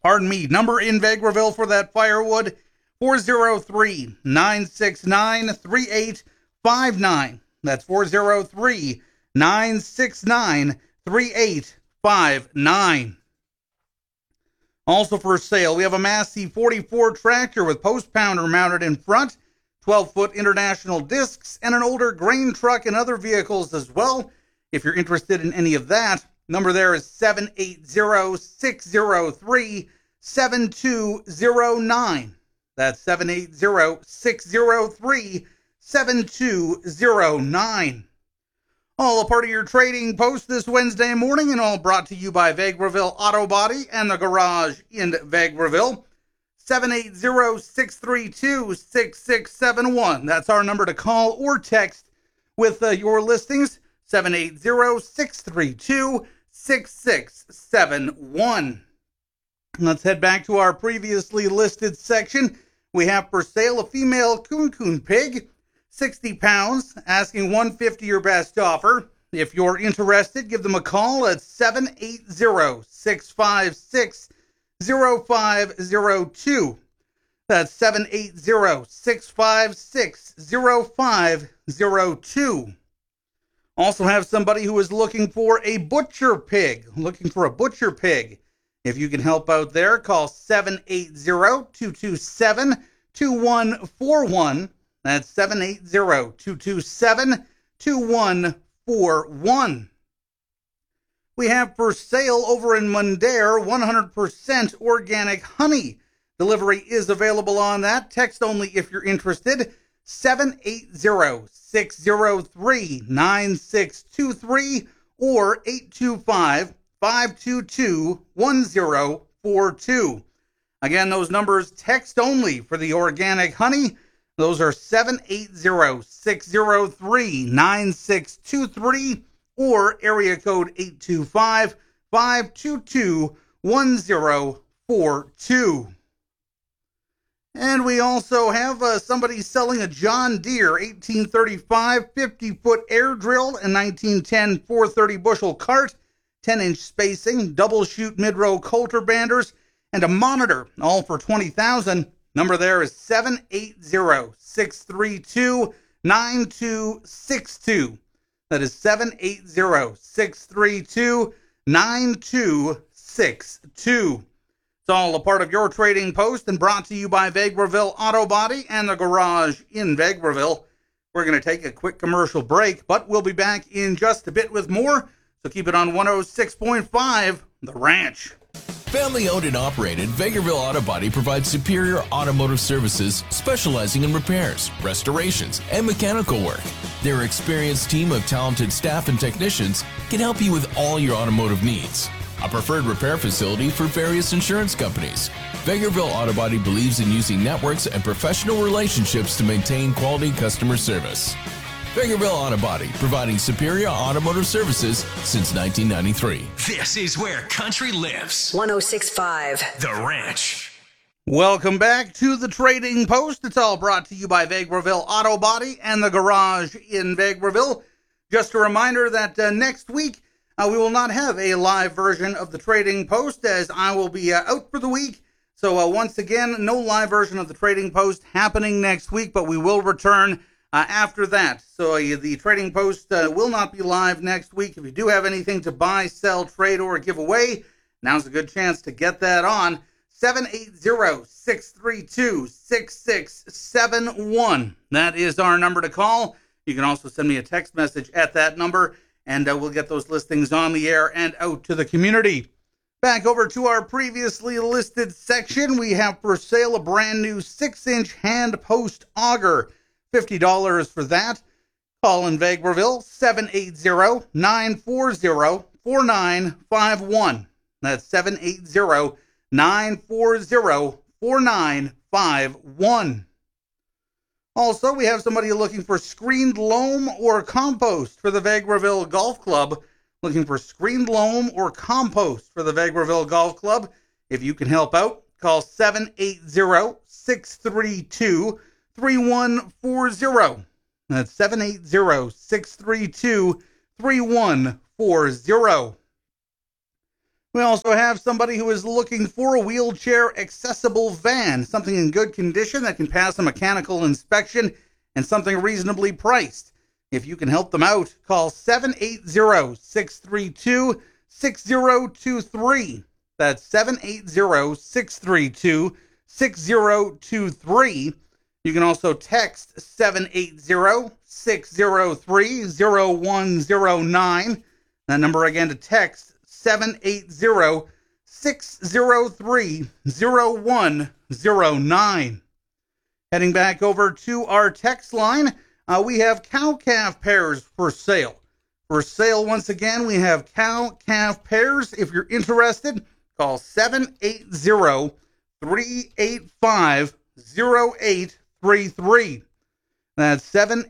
Number in Vegreville for that firewood, 403-969-3859. That's 403-969-3859. Also for sale, we have a Massey 44 tractor with post pounder mounted in front, 12-foot international discs, and an older grain truck and other vehicles as well. If you're interested in any of that, number there is 780-603-7209. That's 780-603-7209. All a part of your trading post this Wednesday morning, and all brought to you by Vegreville Auto Body and the Garage in Vegreville. 780-632-6671. That's our number to call or text with your listings. 780-632-6671. Let's head back to our previously listed section. We have for sale a female coon pig, 60 pounds, asking $150 your best offer. If you're interested, give them a call at 780-656-0502. That's 780-656-0502. Also have somebody who is looking for a butcher pig. If you can help out there, call 780-227-2141. That's 780-227-2141. We have for sale over in Mundare 100% organic honey. Delivery is available on that. Text only if you're interested. 780-603-9623 or 825-522-1042. Again, those numbers text only for the organic honey. Those are 780-603-9623 or area code 825-522-1042. And we also have somebody selling a John Deere 1835 50-foot air drill and 1910 430 bushel cart, 10-inch spacing, double chute mid-row coulter banders, and a monitor, all for $20,000. Number there is 780-632-9262. That is 780-632-9262. It's all a part of your trading post and brought to you by Vegreville Auto Body and the Garage in Vegreville. We're going to take a quick commercial break, but we'll be back in just a bit with more. So keep it on 106.5, The Ranch. Family owned and operated, Vegreville Auto Body provides superior automotive services specializing in repairs, restorations, and mechanical work. Their experienced team of talented staff and technicians can help you with all your automotive needs. A preferred repair facility for various insurance companies. Vegreville Auto Body believes in using networks and professional relationships to maintain quality customer service. Vegreville Auto Body, providing superior automotive services since 1993. This is where country lives. 106.5 The Ranch. Welcome back to the Trading Post. It's all brought to you by Vegreville Auto Body and the Garage in Vegreville. Just a reminder that next week we will not have a live version of the Trading Post as I will be out for the week. So once again, no live version of the Trading Post happening next week, but we will return after that. So the Trading Post will not be live next week. If you do have anything to buy, sell, trade, or give away, now's a good chance to get that on. 780-632-6671. That is our number to call. You can also send me a text message at that number, and we'll get those listings on the air and out to the community. Back over to our previously listed section, we have for sale a brand new 6-inch hand post auger. $50 for that. Call in Vegreville, 780-940-4951. That's 780-940-4951. Also, we have somebody looking for screened loam or compost for the Vegreville Golf Club. Looking for screened loam or compost for the Vegreville Golf Club. If you can help out, call 780-632-3140. That's 780-632-3140. We also have somebody who is looking for a wheelchair accessible van, something in good condition that can pass a mechanical inspection and something reasonably priced. If you can help them out, call 780-632-6023. That's 780-632-6023. You can also text 780-603-0109. That number again to text 780-603-0109. Heading back over to our text line, we have cow-calf pairs for sale. For sale once again, we have cow-calf pairs. If you're interested, call 780-385-0833. That's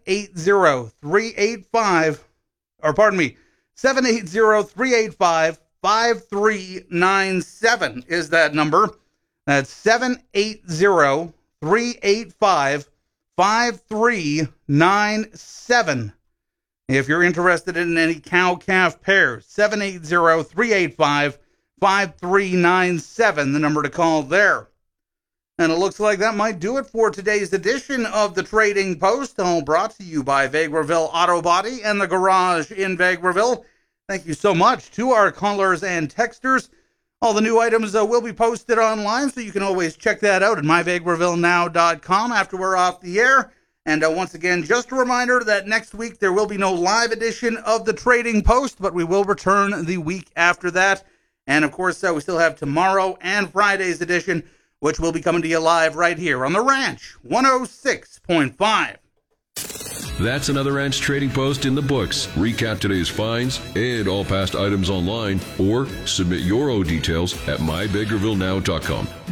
780-385-5397 is that number. That's 780-385-5397. If you're interested in any cow-calf pairs, 780-385-5397, the number to call there. And it looks like that might do it for today's edition of the Trading Post, all brought to you by Vegreville Auto Body and the Garage in Vegreville. Thank you so much to our callers and texters. All the new items will be posted online, so you can always check that out at myvegrevillenow.com after we're off the air. And once again, just a reminder that next week there will be no live edition of the Trading Post, but we will return the week after that. And of course, we still have tomorrow and Friday's edition, which will be coming to you live right here on The Ranch 106.5. That's another Ranch Trading Post in the books. Recap today's finds and all past items online, or submit your own details at myvegrevillenow.com.